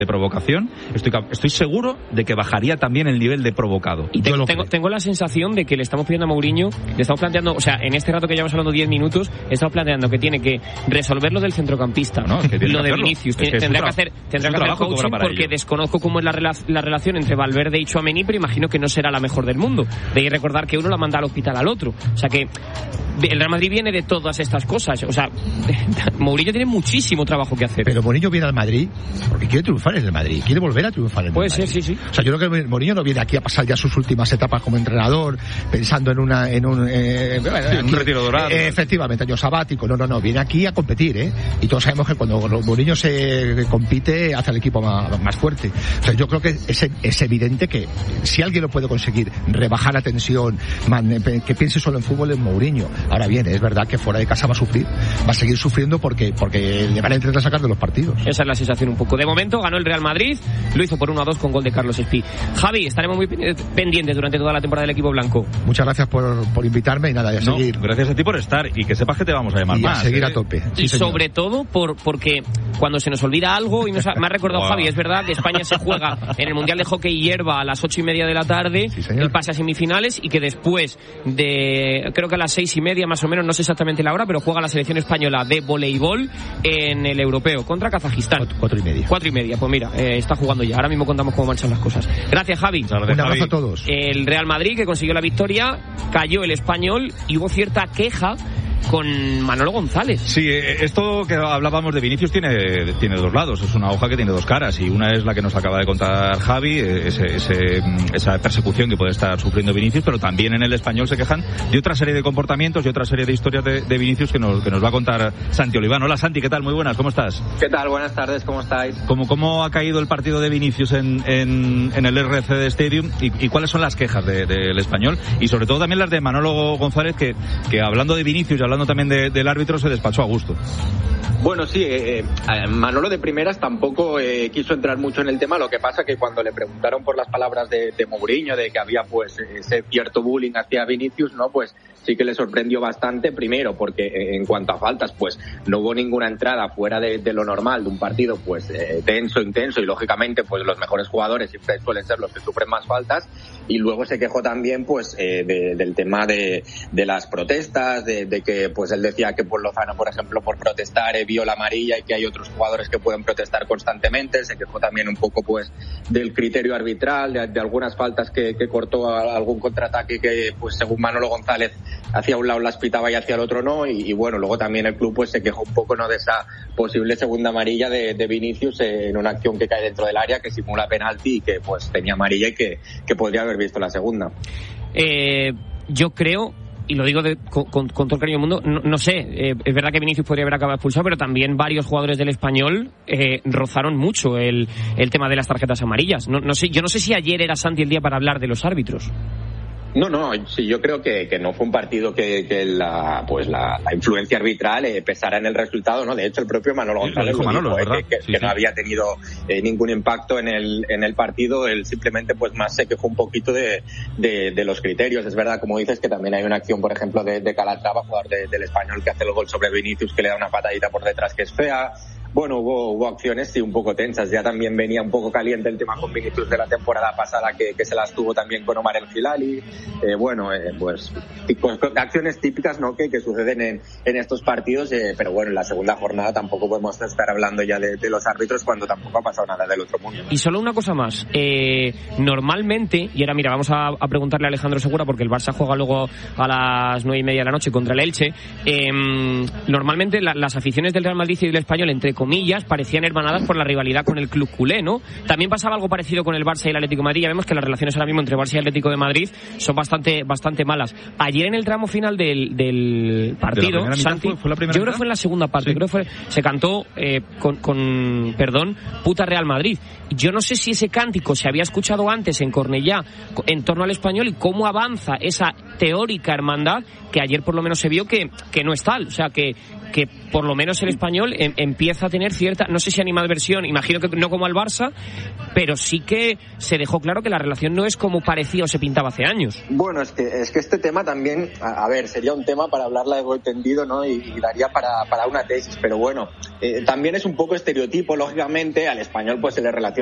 provocación, estoy seguro de que bajaría también el nivel de provocado. Y tengo la sensación de que le estamos pidiendo a Mourinho, le estamos planteando, o sea, en este rato que llevamos hablando 10 minutos, estamos planteando que tiene que resolver lo del centrocampista, no, que lo de Vinicius. Tendrá que hacer coaching, porque desconozco cómo es la relación entre Valverde y Tchouaméni, pero imagino que no será la mejor del mundo. De ahí recordar que uno la manda al hospital al otro. O sea que el Real Madrid viene de todas estas cosas. O sea, Mourinho tiene muchísimo trabajo que hacer. Pero Mourinho viene al Madrid porque quiere triunfar en el Madrid, quiere volver a triunfar en el Madrid. Puede ser, sí. O sea, yo creo que Mourinho no viene aquí a pasar ya sus últimas etapas como entrenador, pensando en un retiro dorado. Efectivamente, año sabático. No, viene aquí a competir, ¿eh? Y todos sabemos que cuando Mourinho se compite, hace al equipo más fuerte. O sea, yo creo que es evidente que si alguien lo puede conseguir, rebajar la tensión, que piense solo en fútbol, es Mourinho. Ahora bien, es verdad que fuera de casa va a sufrir, va a seguir sufriendo porque le van a intentar sacar de los partidos. Esa es la sensación un poco. De momento ganó el Real Madrid, lo hizo por 1-2 con gol de Carlos Espí. Javi, estaremos muy pendientes durante toda la temporada del equipo blanco. Muchas gracias por invitarme y nada, seguir. Gracias a ti por estar y que sepas que te vamos a llamar y más. A seguir a tope. Sí, y sobre todo porque cuando se nos olvida algo, y me ha recordado Javi, es verdad que España se juega en el Mundial de Hockey Hierba a las 8:30 de la tarde, el pase a semifinales, y que después de, creo que a las 6:30 más o menos, no sé exactamente la hora, pero juega la selección española de voleibol en el europeo contra Kazajistán. 4:30. 4:30, pues mira, está jugando ya. Ahora mismo contamos cómo marchan las cosas. Gracias, Javi. Un abrazo a todos. El Real Madrid, que consiguió la victoria, cayó el Español y hubo cierta queja con Manolo González. Sí, esto que hablábamos de Vinicius tiene dos lados, es una hoja que tiene dos caras, y una es la que nos acaba de contar Javi, esa persecución que puede estar sufriendo Vinicius, pero también en el Español se quejan de otra serie de comportamientos y otra serie de historias de Vinicius que nos va a contar Santi Oliván. Hola Santi, ¿qué tal? Muy buenas, ¿cómo estás? ¿Qué tal? Buenas tardes, ¿cómo estáis? ¿Cómo ha caído el partido de Vinicius en el RCD Stadium y cuáles son las quejas del Español? Y sobre todo también las de Manolo González, que hablando de Vinicius y hablando también del árbitro, se despachó a gusto. Bueno, sí, Manolo de primeras tampoco quiso entrar mucho en el tema, lo que pasa que cuando le preguntaron por las palabras de Mourinho, de que había pues ese cierto bullying hacia Vinicius, ¿no? Pues sí que le sorprendió bastante, primero porque en cuanto a faltas, pues no hubo ninguna entrada fuera de lo normal de un partido pues tenso, intenso, y lógicamente pues los mejores jugadores siempre suelen ser los que sufren más faltas, y luego se quejó también pues del tema de las protestas, de que pues él decía que por Lozano, por ejemplo, por protestar vio la amarilla y que hay otros jugadores que pueden protestar constantemente. Se quejó también un poco pues del criterio arbitral, de algunas faltas que cortó algún contraataque que pues según Manolo González hacia un lado las pitaba y hacia el otro no, y bueno, luego también el club pues se quejó un poco, ¿no?, de esa posible segunda amarilla de Vinicius en una acción que cae dentro del área, que simula penalti y que pues tenía amarilla y que podría haber visto la segunda. Yo creo, y lo digo con todo el cariño del mundo, no sé, es verdad que Vinicius podría haber acabado expulsado, pero también varios jugadores del Español rozaron mucho el tema de las tarjetas amarillas. No sé, yo no sé si ayer era, Santi, el día para hablar de los árbitros. No, sí, yo creo que no fue un partido que la influencia arbitral pesara en el resultado, ¿no? De hecho, el propio Manolo González dijo, que no había tenido ningún impacto en el partido. Él simplemente pues más se quejó un poquito de los criterios. Es verdad, como dices, que también hay una acción, por ejemplo, de Calatrava, jugador del Español, que hace el gol sobre Vinicius, que le da una patadita por detrás que es fea. Bueno, hubo acciones sí un poco tensas. Ya también venía un poco caliente el tema con Vinicius de la temporada pasada, que se las tuvo también con Omar El Hilali. Pues acciones típicas, ¿no?, que suceden en estos partidos, pero bueno, en la segunda jornada tampoco podemos estar hablando ya de los árbitros cuando tampoco ha pasado nada del otro mundo. Y solo una cosa más, normalmente, y ahora mira, vamos a preguntarle a Alejandro Segura, porque el Barça juega luego a las 9:30 de la noche contra el Elche. Normalmente las aficiones del Real Madrid y del Español, entre comillas, parecían hermanadas por la rivalidad con el club culé, ¿no? También pasaba algo parecido con el Barça y el Atlético de Madrid. Ya vemos que las relaciones ahora mismo entre Barça y Atlético de Madrid son bastante malas. Ayer en el tramo final del partido, Santi, yo creo que fue en la segunda parte, sí. Se cantó con perdón, puta Real Madrid. Yo no sé si ese cántico se había escuchado antes en Cornellá en torno al Español y cómo avanza esa teórica hermandad que ayer por lo menos se vio que no es tal. O sea, que por lo menos el Español empieza a tener cierta, no sé si animadversión, imagino que no como al Barça, pero sí que se dejó claro que la relación no es como parecía o se pintaba hace años. Bueno, es que este tema también, a ver, sería un tema para hablar largo y tendido, ¿no? Y daría para una tesis, pero bueno, también es un poco estereotipo, lógicamente, al Español pues se le relaciona